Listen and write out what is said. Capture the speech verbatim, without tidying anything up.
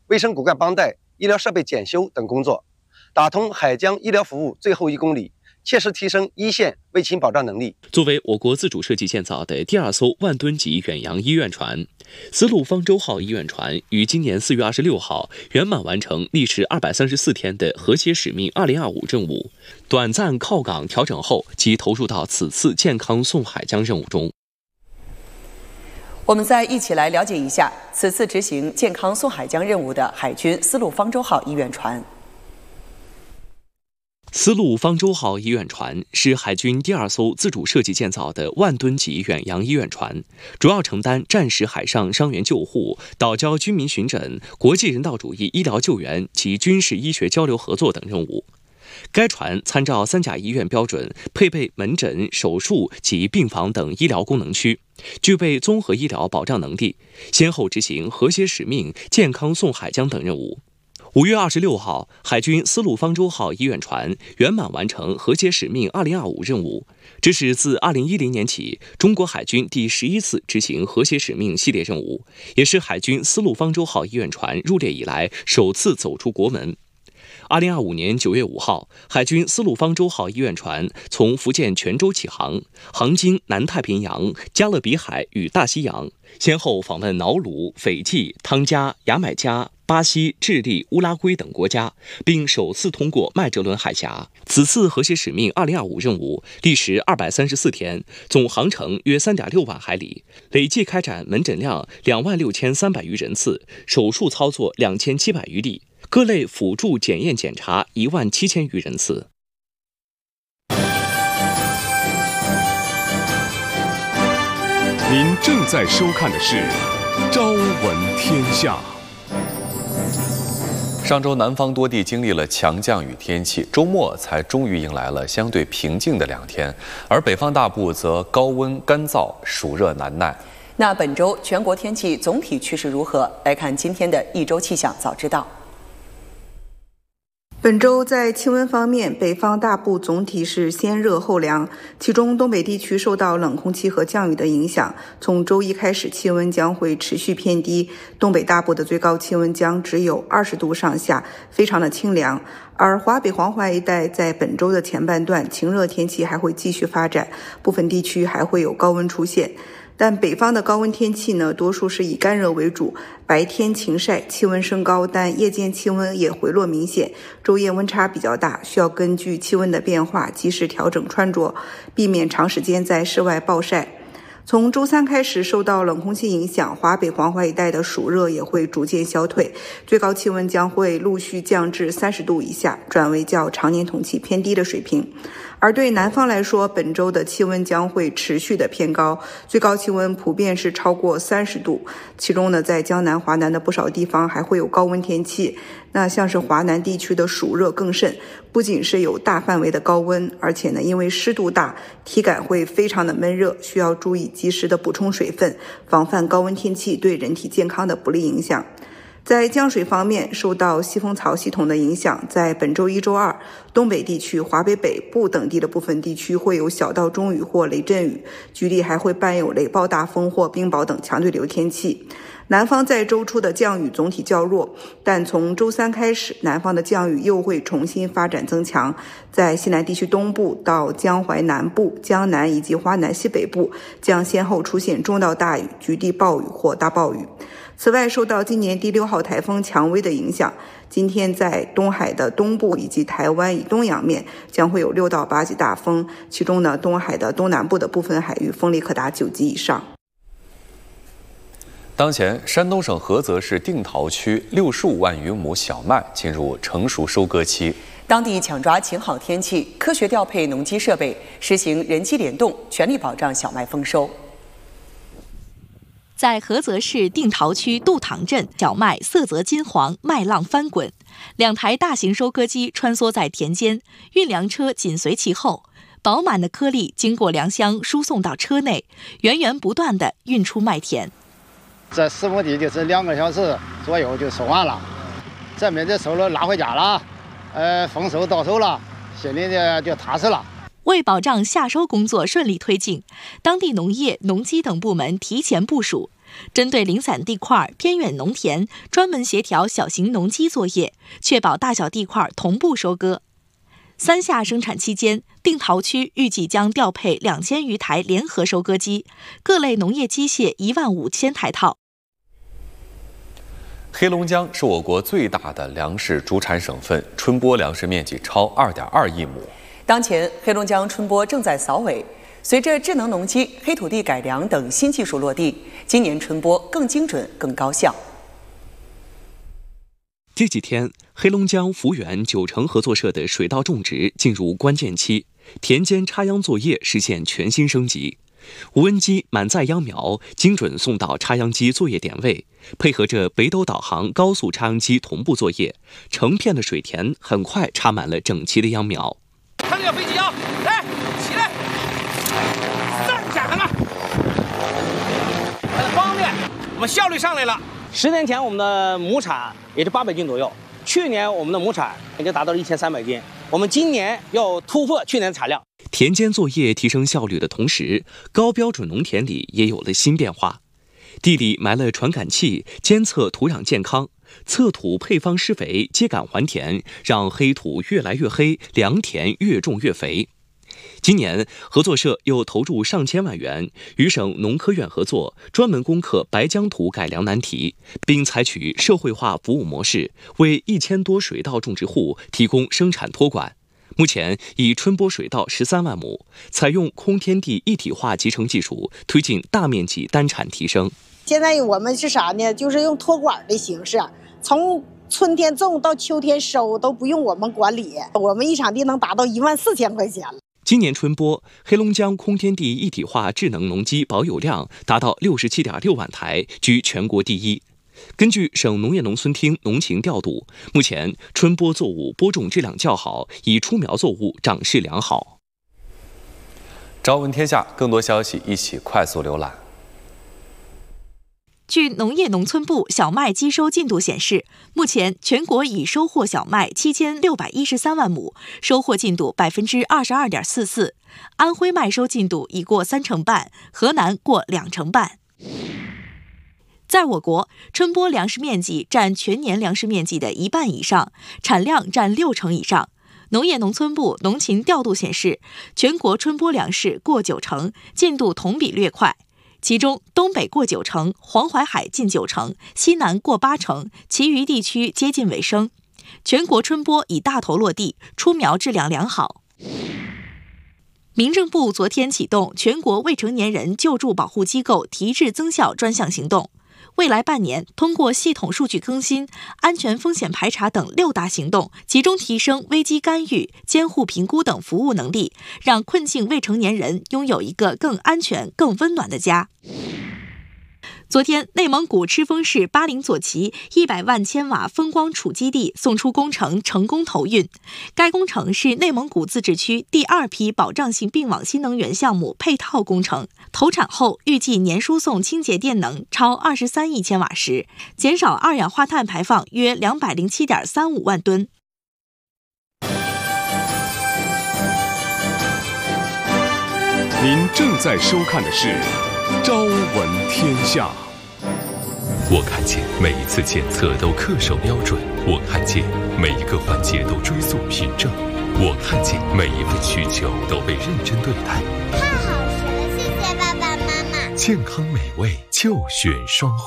卫生骨干帮带、医疗设备检修等工作，打通海江医疗服务最后一公里，切实提升一线卫勤保障能力。 作为我国自主设计建造的第二艘万吨级远洋医院船，丝路方舟号医院船于今年四月二十六号圆满完成历时二百三十四天的和谐使命二零二五任务，短暂靠港调整后，即投入到此次健康送海江任务中。 我们再一起来了解一下此次执行健康送海江任务的海军丝路方舟号医院船。 丝路方舟号医院船是海军第二艘自主设计建造的万吨级远洋医院船，主要承担战时海上伤员救护、岛礁军民巡诊、国际人道主义医疗救援及军事医学交流合作等任务。该船参照三甲医院标准，配备门诊、手术及病房等医疗功能区，具备综合医疗保障能力，先后执行和谐使命、健康送海江等任务。五月二十六号，海军丝路方舟号医院船圆满完成和谐使命二零二五任务，这是自二零一零年起中国海军第十一次执行和谐使命系列任务，也是海军丝路方舟号医院船入列以来首次走出国门。二零二五年九月五号，海军丝路方舟号医院船从福建泉州起航，航经南太平洋、加勒比海与大西洋，先后访问瑙鲁、斐济、汤加、牙买加、巴西、智利、乌拉圭等国家，并首次通过麦哲伦海峡。此次和谐使命二零二五任务历时二百三十四天，总航程约三点六万海里，累计开展门诊量两万六千三百余人次，手术操作两千七百余例，各类辅助检验检查一万七千余人次。 您正在收看的是《朝闻天下》。 上周南方多地经历了强降雨天气，周末才终于迎来了相对平静的两天，而北方大部则高温干燥，暑热难耐。 那本周全国天气总体趋势如何？来看今天的一周气象早知道。 本周在气温方面，北方大部总体是先热后凉，其中东北地区受到冷空气和降雨的影响，从周一开始气温将会持续偏低，东北大部的最高气温将只有二十度上下，非常的清凉。而华北黄淮一带在本周的前半段晴热天气还会继续发展，部分地区还会有高温出现。但北方的高温天气呢，多数是以干热为主，白天晴晒，气温升高，但夜间气温也回落明显，昼夜温差比较大，需要根据气温的变化及时调整穿着，避免长时间在室外暴晒。从周三开始，受到冷空气影响，华北黄淮一带的暑热也会逐渐消退，最高气温将会陆续降至三十度以下，转为较常年同期偏低的水平。而对南方来说，本周的气温将会持续的偏高，最高气温普遍是超过三十度，其中呢，在江南、华南的不少地方还会有高温天气。那像是华南地区的暑热更甚，不仅是有大范围的高温，而且呢，因为湿度大，体感会非常的闷热，需要注意及时的补充水分，防范高温天气对人体健康的不利影响。在降水方面，受到西风槽系统的影响，在本周一、周二，东北地区、华北北部等地的部分地区会有小到中雨或雷阵雨，局地还会伴有雷暴大风或冰雹等强对流天气。南方在周初的降雨总体较弱，但从周三开始，南方的降雨又会重新发展增强，在西南地区东部到江淮南部、江南以及华南西北部将先后出现中到大雨、局地暴雨或大暴雨。此外，受到今年第六号台风蔷薇的影响，今天在东海的东部以及台湾以东洋面将会有六到八级大风，其中呢，东海的东南部的部分海域风力可达九级以上。 当前，山东省菏泽市定陶区六十五万余亩小麦进入成熟收割期。 当地抢抓晴好天气，科学调配农机设备，实行人机联动，全力保障小麦丰收。 在菏泽市定陶区杜塘镇，小麦色泽金黄，麦浪翻滚，两台大型收割机穿梭在田间，运粮车紧随其后，饱满的颗粒经过粮箱输送到车内，源源不断地运出麦田。 这四亩地就是两个小时左右就收完了，咱们这收了拿回家了，呃，丰收到手了，心里的就踏实了。 为保障夏收工作顺利推进，当地农业、农机等部门提前部署， 针对零散地块、偏远农田，专门协调小型农机作业，确保大小地块同步收割。三下生产期间，定陶区预计将调配两千余台联合收割机，各类农业机械一万五千台套。 黑龙江是我国最大的粮食主产省份，春播粮食面积超二点二亿亩。 当前，黑龙江春播正在扫尾。随着智能农机、黑土地改良等新技术落地，今年春播更精准、更高效。 这几天，黑龙江福源九城合作社的水稻种植进入关键期，田间插秧作业实现全新升级。无人机满载秧苗，精准送到插秧机作业点位，配合着北斗导航高速插秧机同步作业，成片的水田很快插满了整齐的秧苗。 看这个飞机啊，来，起来，站起来了，很方便，我们效率上来了。 十年前我们的亩产也就八百斤左右，去年我们的亩产已经达到了一千三百斤，我们今年要突破去年的产量。 田间作业提升效率的同时，高标准农田里也有了新变化。地里埋了传感器，监测土壤健康，测土配方施肥，秸秆还田，让黑土越来越黑，良田越种越肥。今年，合作社又投入上千万元，与省农科院合作，专门攻克白浆土改良难题，并采取社会化服务模式，为一千多水稻种植户提供生产托管。目前已春播水稻十三万亩，采用空天地一体化集成技术，推进大面积单产提升。 现在我们是啥呢？就是用托管的形式，从春天种到秋天收都不用我们管理，我们一场地能达到一万四千块钱了。 今年春播，黑龙江空天地一体化智能农机保有量达到六十七点六万台，居全国第一。根据省农业农村厅农情调度，目前春播作物播种质量较好，已出苗作物长势良好。 朝闻天下，更多消息一起快速浏览。 据农业农村部小麦机收进度显示，目前全国已收获小麦七千六百一十三万亩，收获进度百分之二十二点四四。安徽麦收进度已过三成半，河南过两成半。在我国，春播粮食面积占全年粮食面积的一半以上，产量占六成以上。农业农村部农情调度显示，全国春播粮食过九成，进度同比略快。其中，东北过九成，黄淮海近九成，西南过八成，其余地区接近尾声。全国春播已大头落地，出苗质量良好。民政部昨天启动全国未成年人救助保护机构提质增效专项行动。未来半年，通过系统数据更新、安全风险排查等六大行动，集中提升危机干预、监护评估等服务能力，让困境未成年人拥有一个更安全、更温暖的家。昨天，内蒙古赤峰市巴陵左旗一百万千瓦风光储基地送出工程成功投运。该工程是内蒙古自治区第二批保障性并网新能源项目配套工程，投产后预计年输送清洁电能超二十三亿千瓦时，减少二氧化碳排放约两百零七点三五万吨。 您正在收看的是《朝闻天下》。 我看见每一次检测都恪守标准，我看见每一个环节都追溯凭证，我看见每一份需求都被认真对待。 太好吃了，谢谢爸爸妈妈。 健康美味就选双汇。